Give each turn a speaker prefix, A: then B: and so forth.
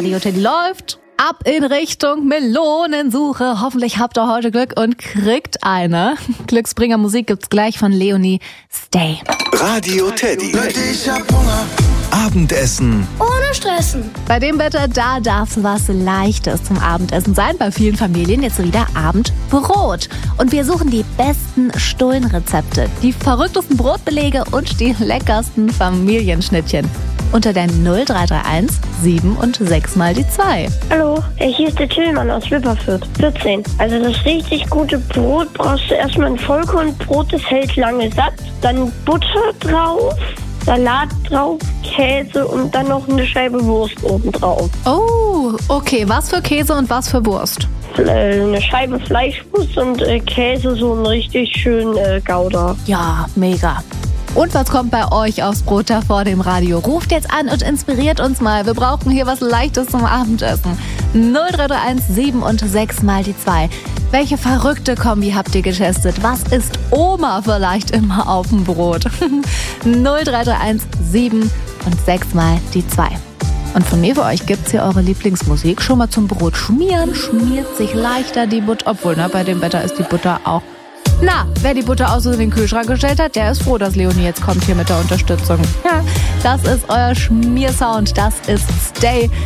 A: Radio Teddy läuft. Ab in Richtung Melonensuche. Hoffentlich habt ihr heute Glück und kriegt eine. Glücksbringer Musik gibt's gleich von Leonie. Stay.
B: Radio Teddy.
C: Leute, ich hab Hunger.
B: Abendessen.
D: Ohne Stressen.
A: Bei dem Wetter, da darf's was Leichtes zum Abendessen sein. Bei vielen Familien jetzt wieder Abendbrot. Und wir suchen die besten Stullenrezepte, die verrücktesten Brotbelege und die leckersten Familienschnittchen. Unter der 0331 7 und 6 mal die 2.
D: Hallo, hier ist der Tillmann aus Wipperfürth, 14. Also das richtig gute Brot brauchst du erstmal ein Vollkornbrot, das hält lange satt. Dann Butter drauf, Salat drauf, Käse und dann noch eine Scheibe Wurst oben drauf.
A: Oh, okay. Was für Käse und was für Wurst?
D: Eine Scheibe Fleischwurst und Käse, so ein richtig schön Gouda.
A: Ja, mega. Und was kommt bei euch aufs Brot da vor dem Radio? Ruft jetzt an und inspiriert uns mal. Wir brauchen hier was Leichtes zum Abendessen. 0331 7 und 6 mal die 2. Welche verrückte Kombi habt ihr getestet? Was ist Oma vielleicht immer auf dem Brot? 0331 7 und 6 mal die 2. Und von mir für euch gibt's hier eure Lieblingsmusik. Schon mal zum Brot schmieren. Schmiert sich leichter die Butter. Obwohl, bei dem Wetter ist die Butter auch. Na, wer die Butter aus in den Kühlschrank gestellt hat, der ist froh, dass Leonie jetzt kommt hier mit der Unterstützung. Ja, das ist euer Schmiersound. Das ist Stay.